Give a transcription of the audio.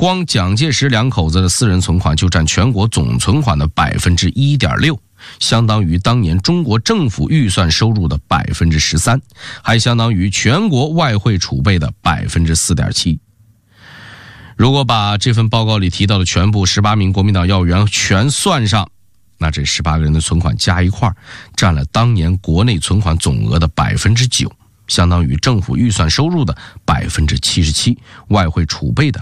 光蒋介石两口子的私人存款就占全国总存款的 1.6%， 相当于当年中国政府预算收入的 13%， 还相当于全国外汇储备的 4.7%。如果把这份报告里提到的全部18名国民党要员全算上，那这18个人的存款加一块，占了当年国内存款总额的 9%， 相当于政府预算收入的 77%， 外汇储备的